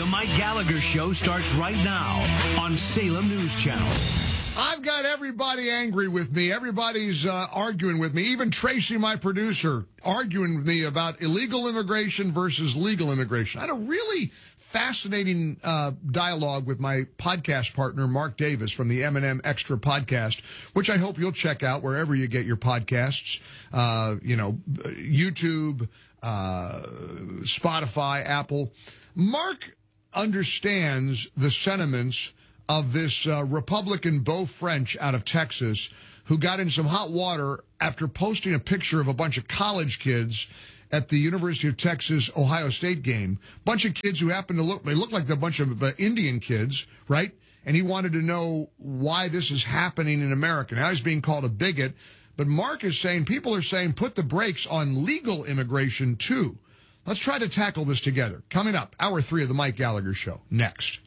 The Mike Gallagher Show starts right now on Salem News Channel. I've got everybody angry with me. Everybody's arguing with me. Even Tracy, my producer, arguing with me about illegal immigration versus legal immigration. I had a really fascinating dialogue with my podcast partner, Mark Davis, from the M&M Extra podcast, which I hope you'll check out wherever you get your podcasts. YouTube, Spotify, Apple. Mark understands the sentiments of this Republican Beau French out of Texas who got in some hot water after posting a picture of a bunch of college kids at the University of Texas Ohio State game. Bunch of kids who happen to look like a bunch of Indian kids, right? And he wanted to know why this is happening in America. Now he's being called a bigot, but Mark is saying, people are saying, put the brakes on legal immigration too. Let's try to tackle this together. Coming up, hour 3 of the Mike Gallagher Show. Next.